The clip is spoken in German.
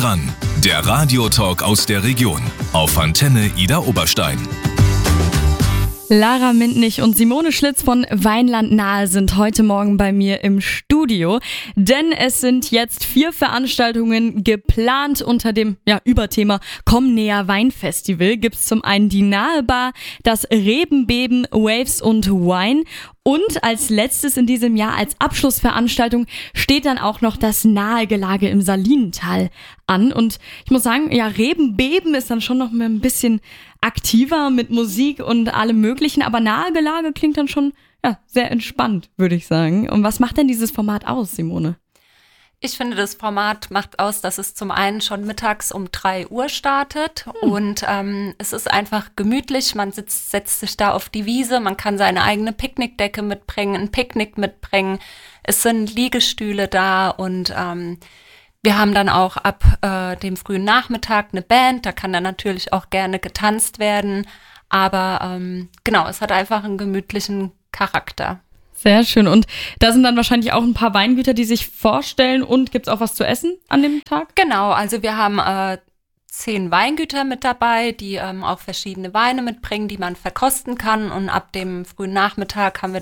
dran, der Radiotalk aus der Region auf Antenne Ida Oberstein. Lara Mintnich und Simone Schlitz von Weinland Nahe sind heute Morgen bei mir im Studio, denn es sind jetzt 4 Veranstaltungen geplant unter dem Überthema Komm näher Weinfestival. Gibt's zum einen die Nahe Bar, das Rebenbeben, Waves und Wine. Und als letztes in diesem Jahr, als Abschlussveranstaltung, steht dann auch noch das Nahegelage im Salinental an. Und ich muss sagen, Rebenbeben ist dann schon noch mal ein bisschen aktiver mit Musik und allem Möglichen. Aber Nahegelage klingt dann schon sehr entspannt, würde ich sagen. Und was macht denn dieses Format aus, Simone? Ich finde, das Format macht aus, dass es zum einen schon mittags um 3 Uhr startet und es ist einfach gemütlich. Man setzt sich da auf die Wiese, man kann seine eigene Picknickdecke mitbringen, ein Picknick mitbringen. Es sind Liegestühle da und wir haben dann auch ab dem frühen Nachmittag eine Band. Da kann dann natürlich auch gerne getanzt werden, aber es hat einfach einen gemütlichen Charakter. Sehr schön. Und da sind dann wahrscheinlich auch ein paar Weingüter, die sich vorstellen. Und gibt's auch was zu essen an dem Tag? Genau, also wir haben 10 Weingüter mit dabei, die auch verschiedene Weine mitbringen, die man verkosten kann. Und ab dem frühen Nachmittag haben wir